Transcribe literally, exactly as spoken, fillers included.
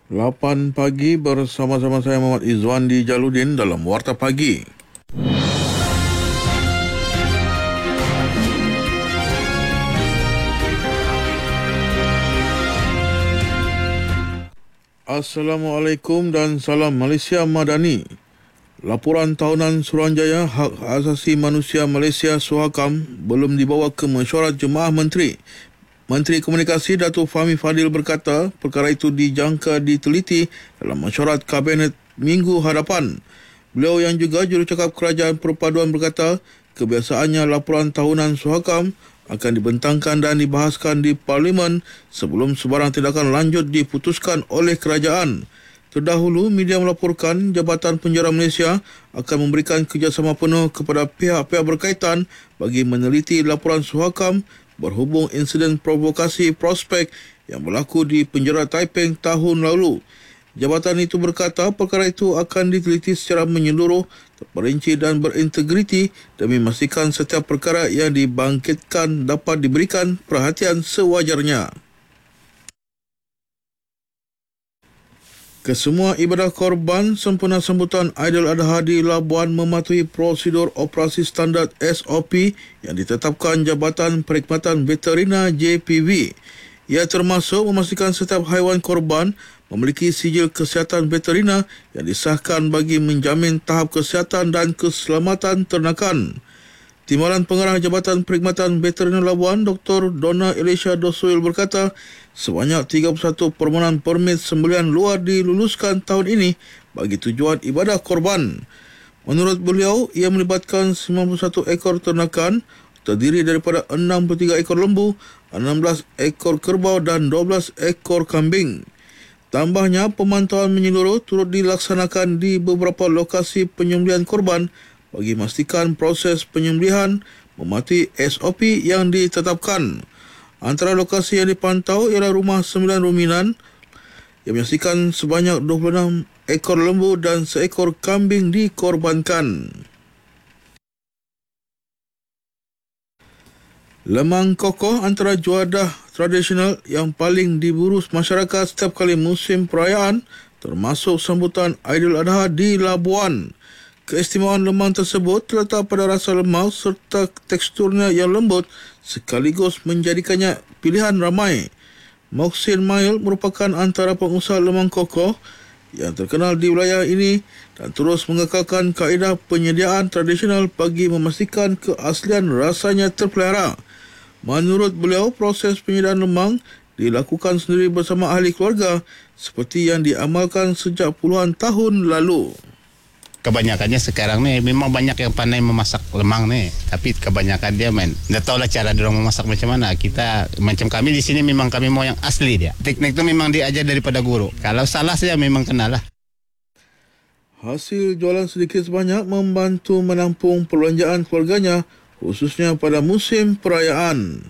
lapan pagi bersama-sama saya Muhammad Izwandi Jaludin dalam Warta Pagi. Assalamualaikum dan salam Malaysia Madani. Laporan tahunan Suruhanjaya Hak Asasi Manusia Malaysia Suhakam belum dibawa ke mesyuarat Jemaah Menteri. Menteri Komunikasi Datuk Fahmi Fadil berkata perkara itu dijangka diteliti dalam mesyuarat Kabinet minggu hadapan. Beliau yang juga jurucakap Kerajaan Perpaduan berkata kebiasaannya laporan tahunan Suhakam akan dibentangkan dan dibahaskan di Parlimen sebelum sebarang tindakan lanjut diputuskan oleh kerajaan. Terdahulu, media melaporkan Jabatan Penjara Malaysia akan memberikan kerjasama penuh kepada pihak-pihak berkaitan bagi meneliti laporan Suhakam berhubung insiden provokasi prospek yang berlaku di penjara Taiping tahun lalu. Jabatan itu berkata perkara itu akan diteliti secara menyeluruh, terperinci dan berintegriti demi memastikan setiap perkara yang dibangkitkan dapat diberikan perhatian sewajarnya. Kesemua ibadah korban sempena sambutan Aidiladha di Labuan mematuhi prosedur operasi standard S O P yang ditetapkan Jabatan Perkhidmatan Veterina J P V. Ia termasuk memastikan setiap haiwan korban memiliki sijil kesihatan veterina yang disahkan bagi menjamin tahap kesihatan dan keselamatan ternakan. Timbalan Pengarah Jabatan Perkhidmatan Veterina Labuan, Doktor Donna Elisha Dosuil berkata, sebanyak tiga puluh satu permohonan permit sembelihan luar diluluskan tahun ini bagi tujuan ibadah korban. Menurut beliau, ia melibatkan sembilan puluh satu ekor ternakan, terdiri daripada enam puluh tiga ekor lembu, enam belas ekor kerbau dan dua belas ekor kambing. Tambahnya, pemantauan menyeluruh turut dilaksanakan di beberapa lokasi penyembelihan korban bagi memastikan proses penyembelihan mematuhi S O P yang ditetapkan. Antara lokasi yang dipantau ialah Rumah Sembilan Ruminan yang menyaksikan sebanyak dua puluh enam ekor lembu dan seekor kambing dikorbankan. Lemang kokoh antara juadah tradisional yang paling diburu masyarakat setiap kali musim perayaan, termasuk sambutan Aidiladha di Labuan. Keistimewaan lemang tersebut terletak pada rasa lemau serta teksturnya yang lembut sekaligus menjadikannya pilihan ramai. Moksin Mail merupakan antara pengusaha lemang kokoh yang terkenal di wilayah ini dan terus mengekalkan kaedah penyediaan tradisional bagi memastikan keaslian rasanya terpelihara. Menurut beliau, proses penyediaan lemang dilakukan sendiri bersama ahli keluarga seperti yang diamalkan sejak puluhan tahun lalu. Kebanyakannya sekarang nih memang banyak yang pandai memasak lemang nih, tapi kebanyakan dia main nggak tahu lah cara dia memasak macam mana. Kita macam kami di sini memang kami mau yang asli dia. Teknik itu memang diajar daripada guru. Kalau salah saya memang kenal lah. Hasil jualan sedikit sebanyak membantu menampung perbelanjaan keluarganya khususnya pada musim perayaan.